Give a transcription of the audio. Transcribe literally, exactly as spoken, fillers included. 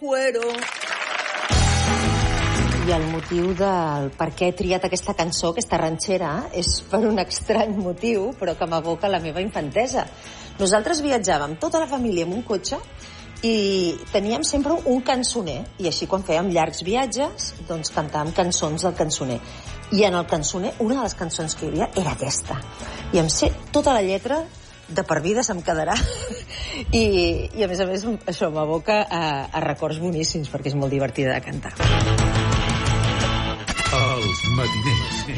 cuero. I el motiu del per què he triat aquesta cançó, aquesta ranxera, és per un estrany motiu, però que m'evoca la meva infantesa. Nosaltres viatjàvem tota la família en un cotxe i teníem sempre un cançoner, i així quan fèiem llargs viatges, doncs cantàvem cançons del cançoner. I en el cançoner, una de les cançons que hi havia era aquesta. I em sé tota la lletra, de per vida se'm quedarà. I, i a més a més, això m'evoca a, a records boníssims, perquè és molt divertida de cantar. Els matiners.